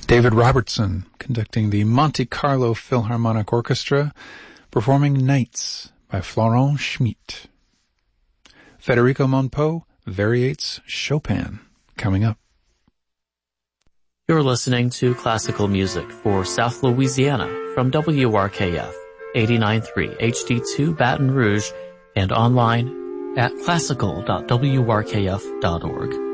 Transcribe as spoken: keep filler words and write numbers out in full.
David Robertson conducting the Monte Carlo Philharmonic Orchestra, performing Nights by Florent Schmidt. Federico Monpeau variates Chopin, coming up. You're listening to classical music for South Louisiana from W R K F eighty-nine point three H D two Baton Rouge and online at classical dot w r k f dot org.